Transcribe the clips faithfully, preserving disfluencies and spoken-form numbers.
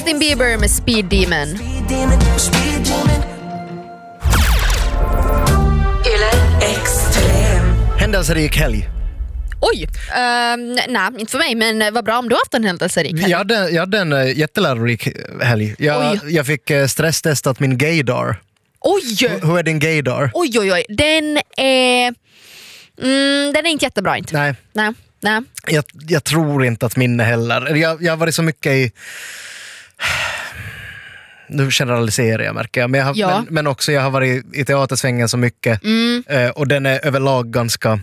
Justin Bieber med Speed Demon. Händelserik helg. Oj, uh, nej, inte för mig, men vad bra om du har haft en händelserik helg. Jag hade, jag hade en uh, jättelärorik helg. Jag, jag fick uh, stresstestat min gaydar. Oj! H- hur är din gaydar? Oj, oj, oj. Den är... Mm, den är inte jättebra, inte. Nej. Nej, nej. Jag, jag tror inte att min heller. Jag, jag har varit så mycket i... Nu generaliserar jag, märker jag. Men, jag har, ja. men, men också jag har varit i teatersvängen så mycket. Mm. Uh, och den är överlag ganska...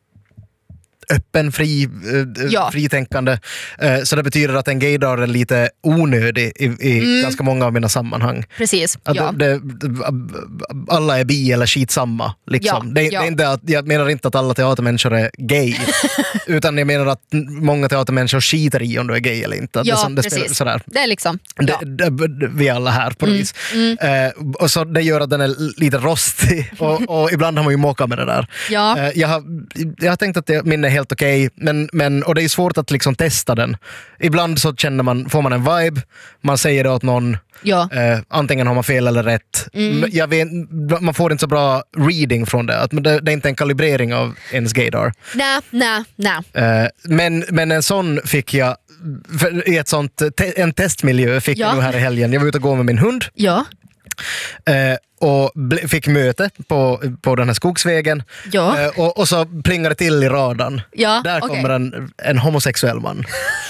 öppen, fri, eh, ja. fritänkande. Eh, så det betyder att en gaydar är lite onödig i, i mm. ganska många av mina sammanhang. Precis, att ja. det, det, alla är bi eller skitsamma. Liksom. Ja, det, ja. det är inte att, jag menar inte att alla teatermänniskor är gay. Utan jag menar att många teatermänniskor skiter i om du är gay eller inte. Ja, det, det, precis. det, sådär. Det är liksom... Ja. Det, det, vi är alla här på något mm. vis. Mm. Eh, och så det gör att den är lite rostig. och, och ibland har man ju mockat med det där. Ja. Eh, jag, har, jag har tänkt att det, min är helt okej. Okay, men, men, och det är svårt att liksom testa den. Ibland så känner man, får man en vibe. Man säger det åt någon. Ja. Eh, antingen har man fel eller rätt. Mm. Jag vet, man får inte så bra reading från det. Att det, det är inte en kalibrering av ens gaydar. Nej, nej, nej. Eh, men, men en sån fick jag i ett sånt, te, en testmiljö fick ja. jag nu här i helgen. Jag var ute och gå med min hund. Ja. Eh, och ble, fick möte på, på den här skogsvägen. Ja. Eh, och, och så plingade till i radarn. Ja, Där okay. kommer en, en homosexuell man.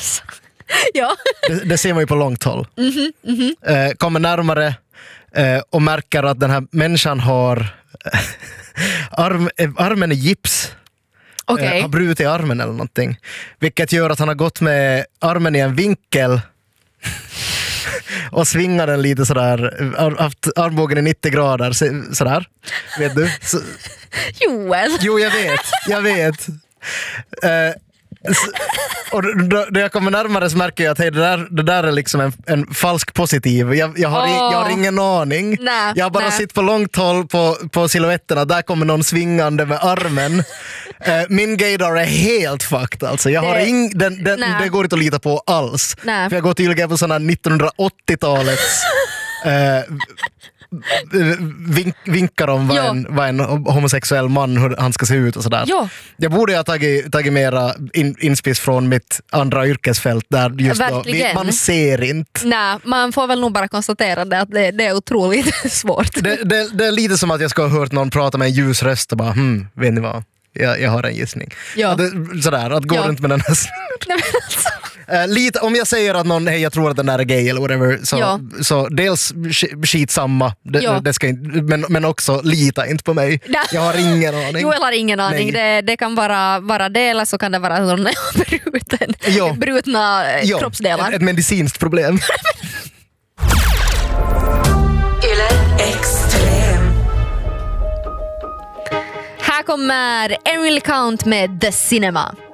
ja. det, det ser man ju på långt håll. Mm-hmm, mm-hmm. Eh, kommer närmare eh, och märker att den här människan har arm, armen i gips. Okay. Eh, har brutit armen eller någonting. Vilket gör att han har gått med armen i en vinkel och svingar den lite sådär, haft armbågen i nittio grader sådär, vet du? Så, Joel. jo, jag vet, jag vet. Eh, och då, då jag kommer närmare så märker jag att hey, det, där, det där är liksom en, en falsk positiv. Jag, jag, har, oh. jag har ingen aning. Nä, jag har bara nä. sitt på långt håll på, på silhuetterna. Där kommer någon svingande med armen. uh, min gaydar är helt fucked alltså. Jag har det, ing, den, den, det går inte att lita på alls. Nä. För jag går tydligen på sådana nittonhundraåttiotalets uh, Vink, vinkar om vad en, vad en homosexuell man, hur han ska se ut och sådär. Ja. Jag borde ha tagit, tagit mera in, inspis från mitt andra yrkesfält där just då, vi, man ser inte. Nej, man får väl nog bara konstatera det, att det, det är otroligt svårt. Det, det, det är lite som att jag ska ha hört någon prata med en ljus röst och bara, hmm, vet ni vad? Jag, jag har en gissning. Ja. Det, sådär, att gå ja. runt med den här Uh, lite, om jag säger att någon, hej jag tror att den där är gay eller whatever, så, ja. så dels skitsamma, det, ja. det ska inte, men, men också lita inte på mig. Nej. Jag har ingen aning. Joel har ingen aning. Det, det kan vara, vara det eller så kan det vara sån bruten, ja. brutna ja. kroppsdelar. Ett, ett medicinskt problem. Här kommer Erin LeCount med The Cinema.